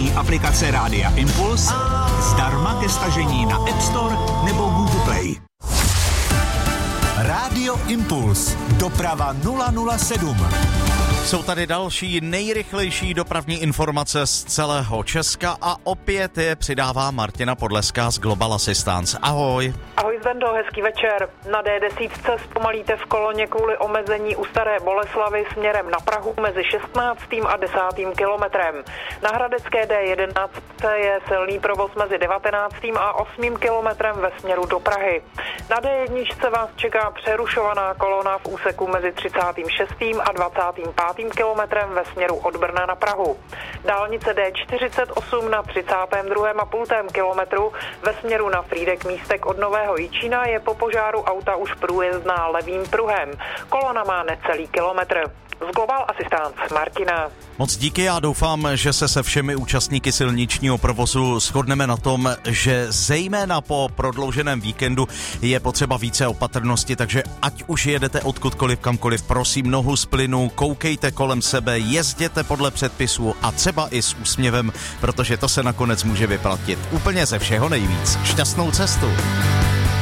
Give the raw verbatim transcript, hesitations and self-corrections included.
stažení aplikace Rádia Impuls zdarma ke stažení na App Store nebo Google Play. Rádio Impuls. Doprava nula nula sedm. Jsou tady další nejrychlejší dopravní informace z celého Česka a opět je přidává Martina Podleská z Global Assistance. Ahoj. Ahoj Zdendo, hezký večer. Na D deset zpomalíte v koloně kvůli omezení u Staré Boleslavi směrem na Prahu mezi šestnáctým a desátým kilometrem. Na Hradecké D jedenáct je silný provoz mezi devatenáctým a osmým kilometrem ve směru do Prahy. Na D jedna vás čeká přerušovaná kolona v úseku mezi třicátým šestým a dvacátým pátým kilometrem ve směru od Brna na Prahu. Dálnice D čtyřicet osm na třicátém druhém a půl kilometru ve směru na Frýdek Místek od Nového Jičína je po požáru auta už průjezdná levým pruhem. Kolona má necelý kilometr. Z Global Assistance Martina. Moc díky, já doufám, že se se všemi účastníky silničního provozu shodneme na tom, že zejména po prodlouženém víkendu je potřeba více opatrnosti, takže ať už jedete odkudkoliv, kamkoliv, prosím, nohu z plynu, koukejte kolem sebe, jezděte podle předpisů a třeba i s úsměvem, protože to se nakonec může vyplatit úplně ze všeho nejvíc. Šťastnou cestu!